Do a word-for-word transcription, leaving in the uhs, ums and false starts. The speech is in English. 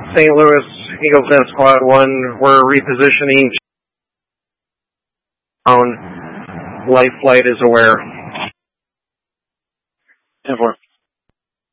Saint Louis Eagle ten Squad one, we're repositioning. Life flight is aware. ten four.